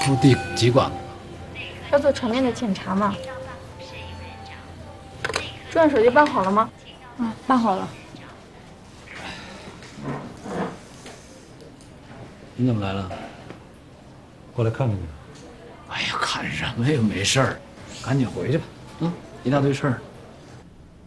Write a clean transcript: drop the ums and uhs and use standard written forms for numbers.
腹地疾管。 要做全面的检查吗？住院手续办好了吗？ 嗯，办好了。 你怎么来了？ 过来看看你。 哎呀，看什么呀？没事儿，赶紧回去吧。一大堆事儿。